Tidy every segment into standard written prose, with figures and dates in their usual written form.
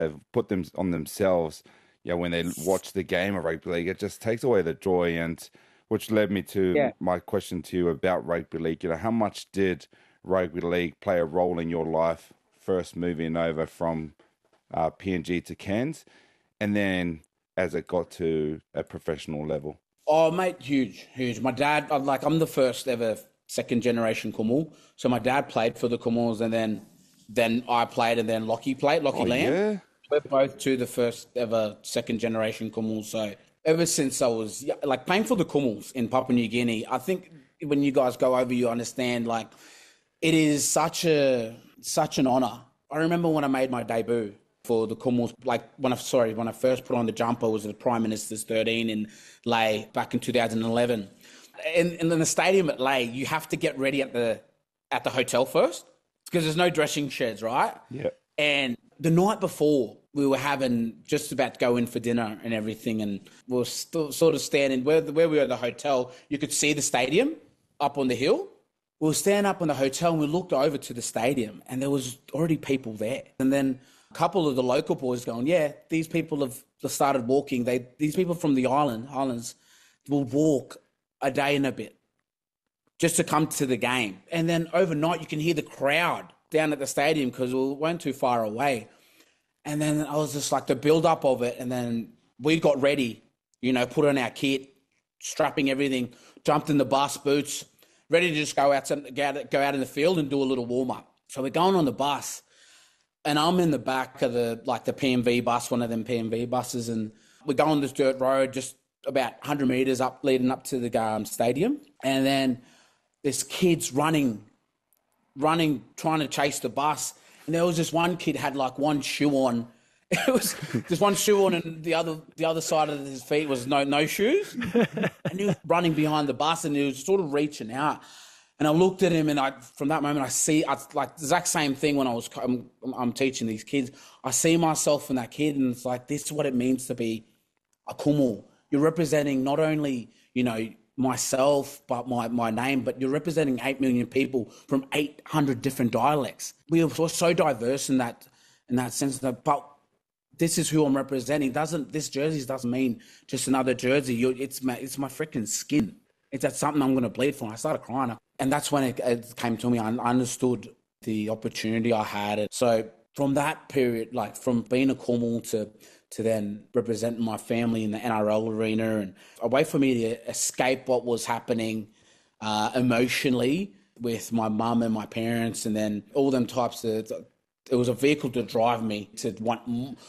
have put them on themselves, when they watch the game of rugby league, it just takes away the joy. And which led me to my question to you about rugby league. How much did rugby league play a role in your life first moving over from PNG to Cairns, and then as it got to a professional level? Oh, mate, huge. My dad, I'm the first ever second generation Kumul. So my dad played for the Kumuls, and then I played, and then Lockie played, Lockie Lamb. Yeah. We're both the first ever second generation Kumuls. So ever since I was playing for the Kumuls in Papua New Guinea, I think when you guys go over, you understand it is such an honor. I remember when I made my debut for the Kumuls, when I first put on the jumper, was the Prime Minister's 13 in Lae back in 2011. In the stadium at Lae, you have to get ready at the hotel first because there's no dressing sheds, right? Yeah. And the night before, we were just about to go in for dinner and everything, and we were still sort of standing where we were at the hotel. You could see the stadium up on the hill. We were standing up on the hotel, and we looked over to the stadium, and there was already people there. And then a couple of the local boys going, these people have started walking. These people from the islands will walk a day and a bit just to come to the game. And then overnight, you can hear the crowd down at the stadium because we weren't too far away. And then I was just the build-up of it. And then we got ready, put on our kit, strapping everything, jumped in the bus, boots, ready to just go out in the field and do a little warm-up. So we're going on the bus, and I'm in the back of the PMV bus, one of them PMV buses, and we go on this dirt road just about 100 metres up, leading up to the stadium. And then this kid's running, trying to chase the bus. And there was this one kid had one shoe on. It was just one shoe on, and the other side of his feet was no shoes. And he was running behind the bus, and he was sort of reaching out. And I looked at him, and from that moment, the exact same thing when I'm teaching these kids. I see myself in that kid, and it's this is what it means to be a Kumul. You're representing not only, myself, but my name, but you're representing 8 million people from 800 different dialects. We are so diverse in that sense. But this is who I'm representing. This jersey doesn't mean just another jersey. It's my freaking skin. It's something I'm going to bleed for. And I started crying, and that's when it came to me. I understood the opportunity I had. So from that period, from being a Kumul to then representing my family in the NRL arena, and a way for me to escape what was happening emotionally with my mum and my parents, and then all them types of. It was a vehicle to drive me to want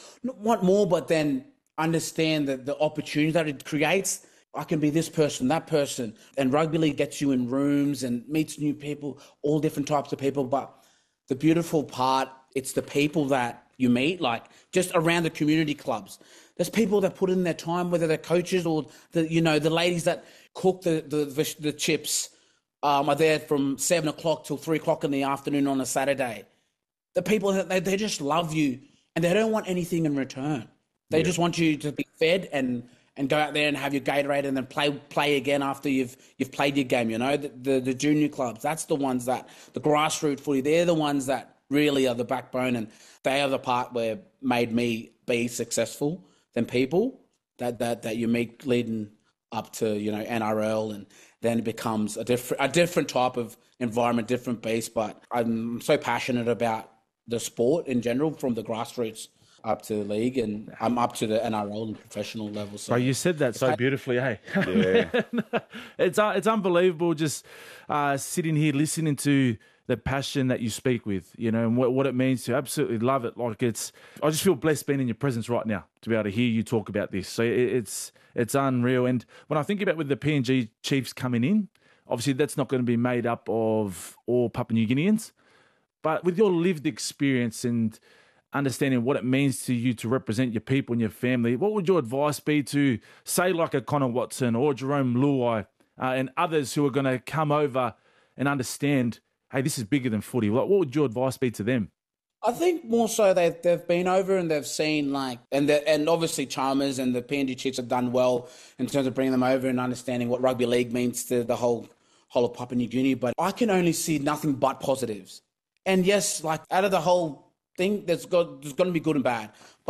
more, but then understand that the opportunity that it creates. I can be this person, that person, and rugby league gets you in rooms and meets new people, all different types of people. But the beautiful part, it's the people that you meet, just around the community clubs. There's people that put in their time, whether they're coaches or the ladies that cook the chips are there from 7 o'clock till 3 o'clock in the afternoon on a Saturday. The people that they just love you, and they don't want anything in return. They just want you to be fed and go out there and have your Gatorade and then play again after you've played your game. The junior clubs, that's the ones that the grassroots footy. They're the ones that really are the backbone, and they are the part where made me be successful than people that you meet leading up to NRL, and then it becomes a different type of environment, different beast. But I'm so passionate about the sport in general, from the grassroots up to the league, and I'm up to the NRL and professional level. So you said that so beautifully, hey? Yeah. It's unbelievable just sitting here listening to the passion that you speak with, and what it means to absolutely love it. I just feel blessed being in your presence right now to be able to hear you talk about this. So it's unreal. And when I think about with the PNG Chiefs coming in, obviously that's not going to be made up of all Papua New Guineans, but with your lived experience and understanding what it means to you to represent your people and your family, what would your advice be to, say, a Connor Watson or Jerome Luai and others who are going to come over and understand, hey, this is bigger than footy? What would your advice be to them? I think more so they've been over and they've seen and obviously Chalmers and the PNG Chiefs have done well in terms of bringing them over and understanding what rugby league means to the whole of Papua New Guinea. But I can only see nothing but positives. And yes, out of the whole thing. There's going to be good and bad.